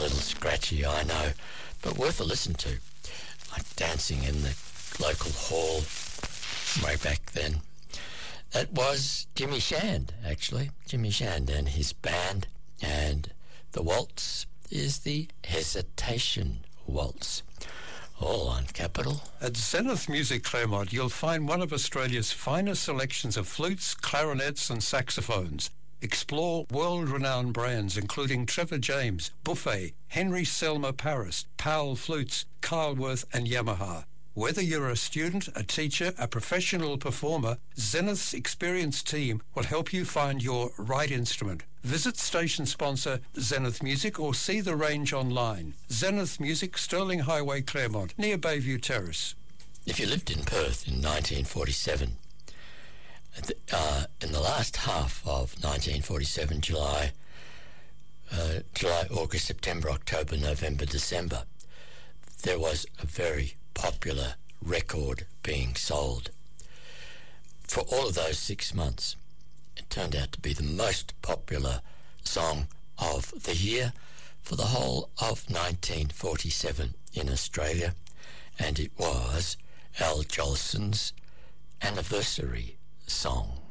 little scratchy, I know, but worth a listen to. Like dancing in the local hall way back then. That was Jimmy Shand, actually. Jimmy Shand and his band. And the waltz is the Hesitation Waltz. All on Capital. At Zenith Music Claremont, you'll find one of Australia's finest selections of flutes, clarinets and saxophones. Explore world-renowned brands including Trevor James, Buffet, Henry Selmer Paris, Powell Flutes, Carlworth and Yamaha. Whether you're a student, a teacher, a professional performer, Zenith's experienced team will help you find your right instrument. Visit station sponsor Zenith Music or see the range online. Zenith Music, Sterling Highway, Claremont, near Bayview Terrace. If you lived in Perth in 1947, in the last half of 1947, July, August, September, October, November, December, there was a very popular record being sold. For all of those 6 months, it turned out to be the most popular song of the year for the whole of 1947 in Australia, and it was Al Jolson's anniversary song.